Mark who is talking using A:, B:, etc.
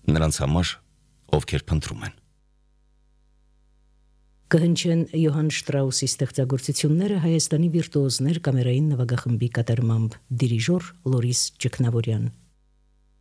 A: նրանց համար, ովքեր փնտրում են։
B: Կհնչեն Յոհան Շտրաուսի ստեղծագործությունները Հայաստանի վիրտուոզներ կամերային նվագախմբի կատարմամբ, դիրիժոր Լորիս Ճգնավորյան։